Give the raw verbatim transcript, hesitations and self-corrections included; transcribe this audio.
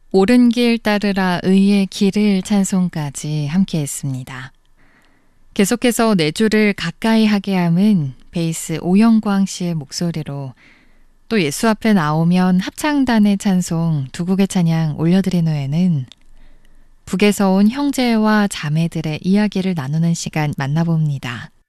옳은 길 따르라 의의 길을 찬송까지 함께 했습니다. 계속해서 내 주를 가까이 하게 함은 베이스 오영광 씨의 목소리로 또 예수 앞에 나오면 합창단의 찬송 두 곡의 찬양 올려드린 후에는 북에서 온 형제와 자매들의 이야기를 나누는 시간 만나봅니다.